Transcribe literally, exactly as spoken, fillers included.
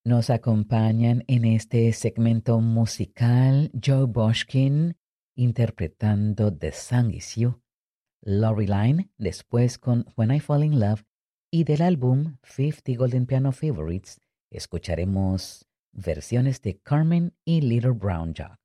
Nos acompañan en este segmento musical Joe Boshkin interpretando The Song Is You, Lori Line después con When I Fall in Love y del álbum cincuenta Golden Piano Favorites escucharemos versiones de Carmen y Little Brown Jug.